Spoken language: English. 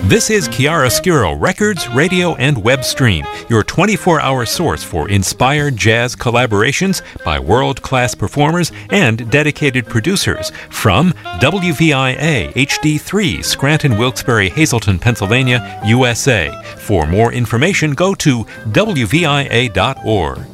This is Chiaroscuro Records, Radio, and Web Stream, your 24-hour source for inspired jazz collaborations by world-class performers and dedicated producers from WVIA HD3, Scranton, Wilkes-Barre, Hazleton, Pennsylvania, USA. For more information, go to WVIA.org.